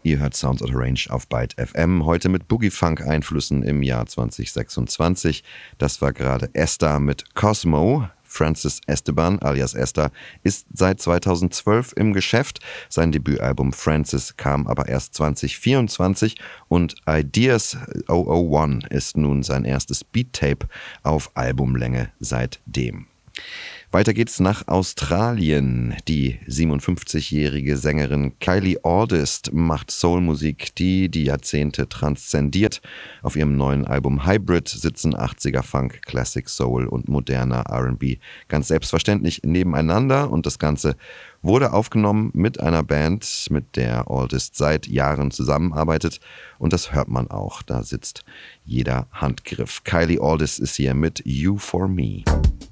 Ihr hört Sounds Out of Range auf Byte FM, heute mit Boogie-Funk-Einflüssen im Jahr 2026. Das war gerade Esther mit Cosmo. Francis Esteban alias Esther ist seit 2012 im Geschäft. Sein Debütalbum Francis kam aber erst 2024 und Ideas 001 ist nun sein erstes Beat-Tape auf Albumlänge seitdem. Weiter geht's nach Australien. Die 57-jährige Sängerin Kylie August macht Soulmusik, die Jahrzehnte transzendiert. Auf ihrem neuen Album Hybrid sitzen 80er Funk, Classic Soul und moderner R&B ganz selbstverständlich nebeneinander und das Ganze wurde aufgenommen mit einer Band, mit der August seit Jahren zusammenarbeitet und das hört man auch, da sitzt jeder Handgriff. Kylie August ist hier mit You For Me.